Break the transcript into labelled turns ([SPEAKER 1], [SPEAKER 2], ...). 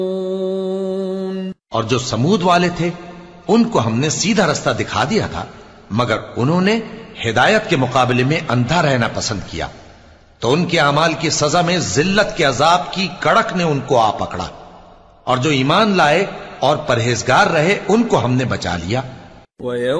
[SPEAKER 1] और जो समूद वाले थे उनको हमने सीधा रास्ता दिखा दिया था, मगर उन्होंने हिदायत के मुकाबले में अंधा रहना पसंद किया, तो उनके अमाल की सजा में जिल्लत के अजाब की कड़क ने उनको आ पकड़ा। और जो ईमान लाए और परहेजगार रहे उनको हमने बचा लिया।